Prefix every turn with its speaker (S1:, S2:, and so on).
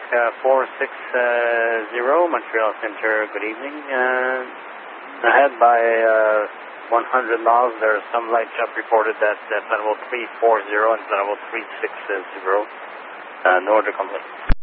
S1: Alaska 460, Montreal Center, good evening. Ahead by 100 miles, there's some light jump reported at level 340 and level 360, Nordic complete.